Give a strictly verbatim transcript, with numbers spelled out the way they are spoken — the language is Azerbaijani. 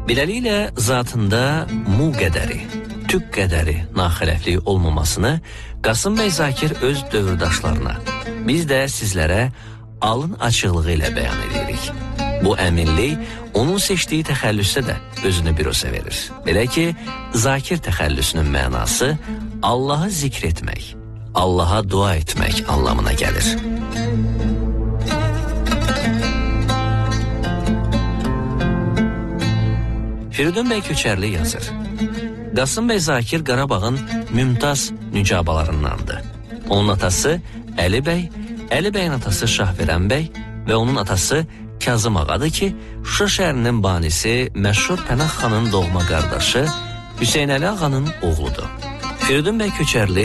Beləliklə, zatında mu qədəri, tük qədəri naxələflik olmamasını Qasım bəy Zakir öz dövrdaşlarına, biz də sizlərə alın açıqlığı ilə bəyan edirik. Bu əminlik onun seçdiyi təxəllüsdə də özünü biruzə verir. Belə ki, Zakir təxəllüsünün mənası Allahı zikr etmək, Allaha dua etmək anlamına gəlir. Firidun bəy Köçərli yazır. Qasım bəy Zakir Qarabağın mümtaz nücabalarındandır. Onun atası Əli bəy, Əli bəyin atası Şahverən bəy və onun atası Kazım ağadır ki, Şuşa şəhərinin banisi məşhur Pənah xanın doğma qardaşı Hüseynəli ağanın oğludur. Firidun bəy Köçərli